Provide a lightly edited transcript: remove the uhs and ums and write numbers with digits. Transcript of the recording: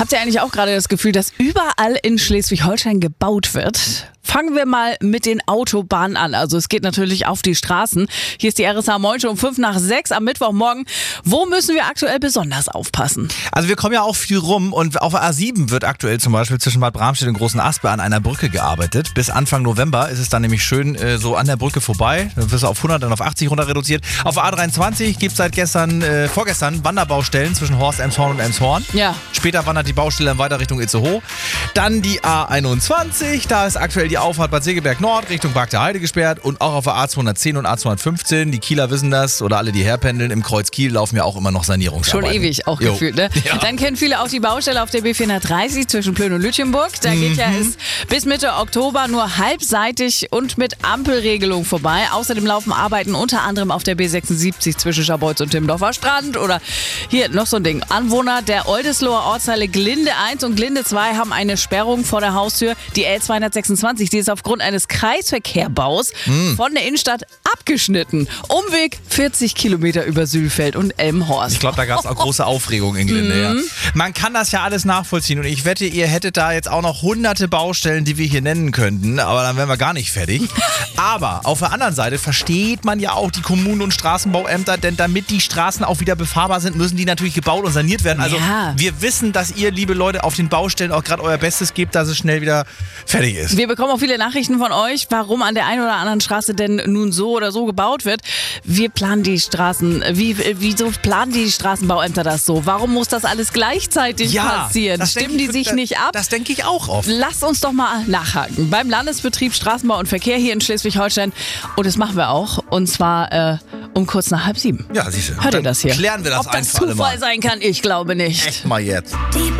Habt ihr eigentlich auch gerade das Gefühl, dass überall in Schleswig-Holstein gebaut wird? Fangen wir mal mit den Autobahnen an. Also es geht natürlich auf die Straßen. Hier ist die RSA Moin schon um 5:05 am Mittwochmorgen. Wo müssen wir aktuell besonders aufpassen? Also wir kommen ja auch viel rum und auf der A7 wird aktuell zum Beispiel zwischen Bad Bramstedt und Großen Aspe an einer Brücke gearbeitet. Bis Anfang November ist es dann nämlich schön so an der Brücke vorbei. Dann wirst du auf 100, dann auf 80 runter reduziert. Auf der A23 gibt es seit vorgestern Wanderbaustellen zwischen Horst, Elmshorn und Elmshorn. Ja. Später wandert die Baustelle dann weiter Richtung Itzehoe. Dann die A21, da ist aktuell die Auffahrt Bad Segeberg Nord Richtung Bark der Heide gesperrt und auch auf der A210 und A215. Die Kieler wissen das oder alle, die herpendeln. Im Kreuz Kiel laufen ja auch immer noch Sanierungsarbeiten. Schon ewig auch gefühlt, ne? Ja. Dann kennen viele auch die Baustelle auf der B430 zwischen Plön und Lütjenburg. Da geht ja es bis Mitte Oktober nur halbseitig und mit Ampelregelung vorbei. Außerdem laufen Arbeiten unter anderem auf der B76 zwischen Scharbeutz und Timmendorfer Strand. Oder hier noch so ein Ding. Anwohner der Oldesloher Ortsteile Glinde 1 und Glinde 2 haben eine Sperrung vor der Haustür. Die L226, die ist aufgrund eines Kreisverkehrbaus von der Innenstadt abgeschnitten. Umweg 40 Kilometer über Sülfeld und Elmhorst. Ich glaube, da gab es auch große Aufregung in Glinde. Ja. Man kann das ja alles nachvollziehen und ich wette, ihr hättet da jetzt auch noch hunderte Baustellen, die wir hier nennen könnten, aber dann wären wir gar nicht fertig. Aber auf der anderen Seite versteht man ja auch die Kommunen und Straßenbauämter, denn damit die Straßen auch wieder befahrbar sind, müssen die natürlich gebaut und saniert werden. Also wir wissen, dass ihr, liebe Leute, auf den Baustellen auch gerade euer Bestes gebt, dass es schnell wieder fertig ist. Wir bekommen auch viele Nachrichten von euch, warum an der einen oder anderen Straße denn nun so oder so gebaut wird. Wir planen die Straßen, wieso planen die Straßenbauämter das so? Warum muss das alles gleichzeitig passieren? Stimmen die sich nicht ab? Das denke ich auch oft. Lasst uns doch mal nachhaken. Beim Landesbetrieb Straßenbau und Verkehr hier in Schleswig-Holstein. Und das machen wir auch. Und zwar um kurz nach 6:30. Ja, siehst du. Hört ihr das hier? Klären wir das Ob das einfach alle mal. Zufall sein kann, ich glaube nicht. Echt mal jetzt. Die